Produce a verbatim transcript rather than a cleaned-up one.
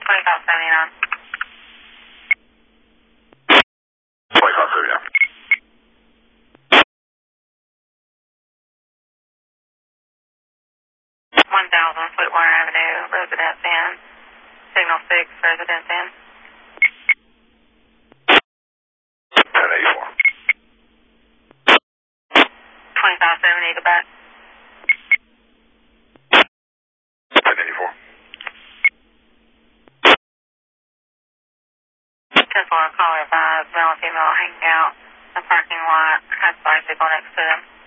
twenty-five seventy-nine. twenty-five seventy-nine. one thousand Sweetwater Avenue, Residence Inn. Signal six, Residence Inn. ten eighty-four. twenty-five seventy to back. ten eighty-four. ten four, caller advised, male and female hanging out in the parking lot, has bicycle next to them.